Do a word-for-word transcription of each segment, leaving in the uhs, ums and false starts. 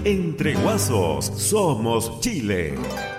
Entre Guasos somos Chile.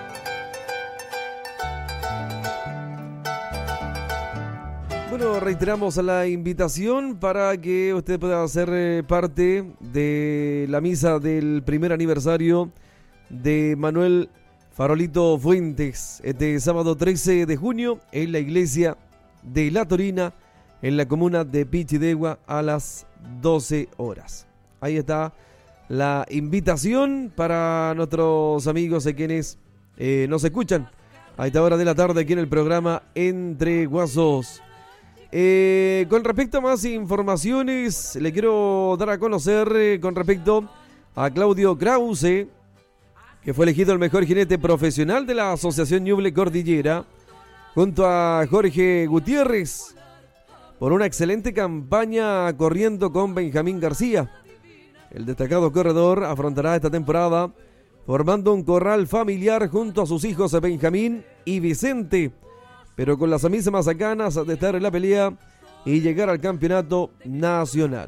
Bueno, reiteramos la invitación para que usted pueda ser parte de la misa del primer aniversario de Manuel Farolito Fuentes, este sábado trece de junio en la iglesia de La Torina, en la comuna de Pichidegua, a las doce horas. Ahí está la invitación para nuestros amigos de quienes eh, nos escuchan a esta hora de la tarde aquí en el programa Entre Guasos. Eh, con respecto a más informaciones, le quiero dar a conocer eh, con respecto a Claudio Krause, que fue elegido el mejor jinete profesional de la Asociación Ñuble Cordillera, junto a Jorge Gutiérrez, por una excelente campaña corriendo con Benjamín García. El destacado corredor afrontará esta temporada formando un corral familiar junto a sus hijos Benjamín y Vicente, pero con las mismas ganas de estar en la pelea y llegar al campeonato nacional.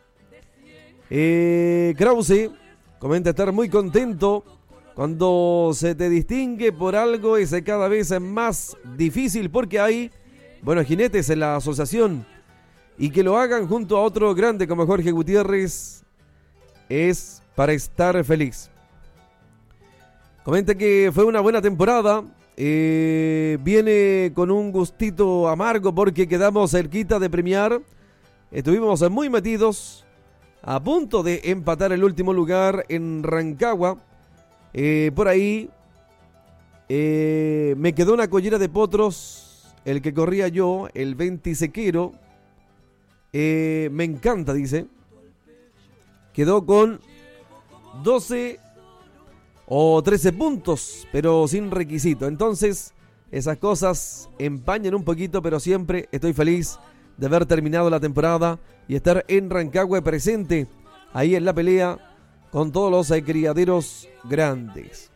Eh, Krause comenta estar muy contento. Cuando se te distingue por algo es cada vez más difícil porque hay buenos jinetes en la asociación, y que lo hagan junto a otro grande como Jorge Gutiérrez es para estar feliz. Comenta que fue una buena temporada. Eh, viene con un gustito amargo porque quedamos cerquita de premiar. Estuvimos muy metidos, a punto de empatar el último lugar en Rancagua. Eh, por ahí eh, me quedó una collera de potros, el que corría yo, el veintisequero. Eh, me encanta, dice. Quedó con doce o trece puntos, pero sin requisito. Entonces, esas cosas empañan un poquito, pero siempre estoy feliz de haber terminado la temporada y estar en Rancagua presente, ahí en la pelea, con todos los eh, criaderos grandes.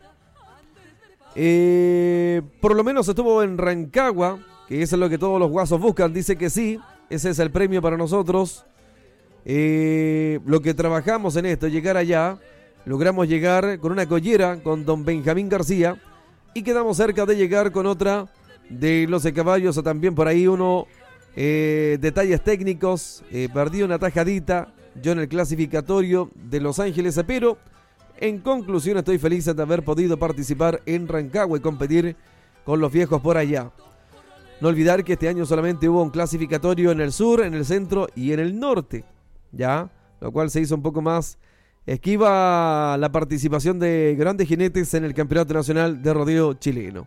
Eh, por lo menos estuvo en Rancagua, que eso es lo que todos los guasos buscan. Dice que sí, ese es el premio para nosotros. Eh, lo que trabajamos en esto, llegar allá. Logramos llegar con una collera con don Benjamín García y quedamos cerca de llegar con otra de los de caballos, o también por ahí uno eh, detalles técnicos. Eh, perdí una tajadita yo en el clasificatorio de Los Ángeles, pero en conclusión estoy feliz de haber podido participar en Rancagua y competir con los viejos por allá. No olvidar que este año solamente hubo un clasificatorio en el sur, en el centro y en el norte, ya, lo cual se hizo un poco más esquiva la participación de grandes jinetes en el Campeonato Nacional de Rodeo Chileno.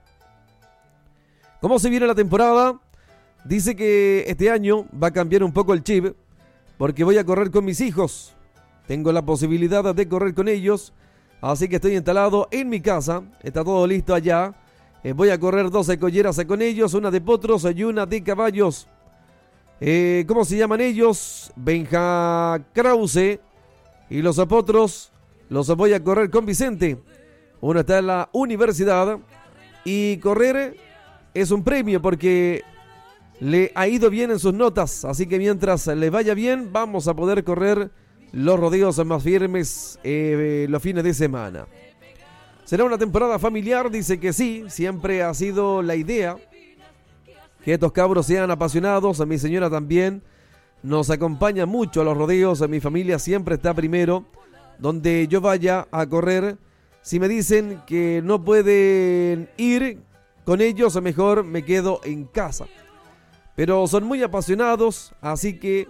¿Cómo se viene la temporada? Dice que este año va a cambiar un poco el chip, porque voy a correr con mis hijos. Tengo la posibilidad de correr con ellos, así que estoy instalado en mi casa, está todo listo allá. Eh, voy a correr doce colleras con ellos, una de potros y una de caballos. Eh, ¿Cómo se llaman ellos? Benja Krause. Y los potros los voy a correr con Vicente. Uno está en la universidad y correr es un premio porque le ha ido bien en sus notas. Así que mientras le vaya bien, vamos a poder correr los rodeos más firmes eh, los fines de semana. ¿Será una temporada familiar? Dice que sí, siempre ha sido la idea que estos cabros sean apasionados. A mi señora también nos acompaña mucho a los rodeos. Mi familia siempre está primero. Donde yo vaya a correr, si me dicen que no pueden ir con ellos, mejor me quedo en casa. Pero son muy apasionados, así que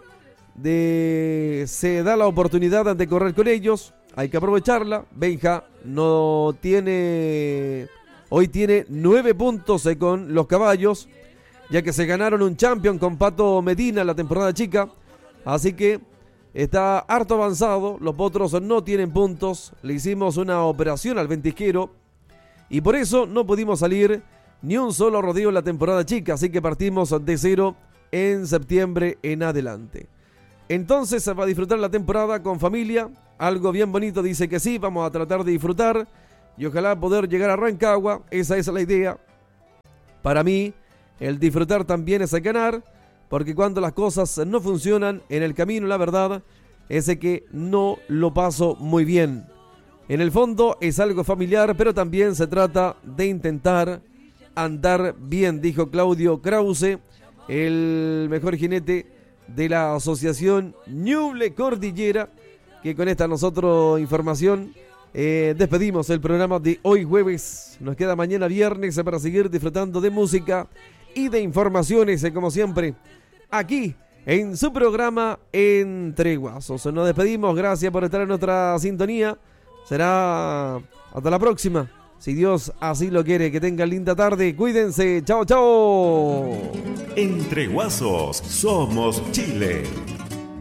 de, se da la oportunidad de correr con ellos. Hay que aprovecharla. Benja no tiene, hoy tiene nueve puntos con los caballos, ya que se ganaron un champion con Pato Medina en la temporada chica. Así que está harto avanzado. Los potros no tienen puntos. Le hicimos una operación al ventisquero y por eso no pudimos salir ni un solo rodeo en la temporada chica. Así que partimos de cero en septiembre en adelante. Entonces se va a disfrutar la temporada con familia. Algo bien bonito, dice que sí. Vamos a tratar de disfrutar y ojalá poder llegar a Rancagua. Esa es la idea. Para mí, el disfrutar también es ganar, porque cuando las cosas no funcionan en el camino, la verdad es que no lo paso muy bien. En el fondo es algo familiar, pero también se trata de intentar andar bien, dijo Claudio Krause, el mejor jinete de la asociación Ñuble Cordillera, que con esta nosotros información eh, despedimos el programa de hoy jueves. Nos queda mañana viernes para seguir disfrutando de música y de informaciones, eh, como siempre, aquí en su programa Entre Guasos. Nos despedimos, gracias por estar en nuestra sintonía. Será hasta la próxima, si Dios así lo quiere. Que tengan linda tarde, cuídense, chao, chao. Entre Guasos somos Chile.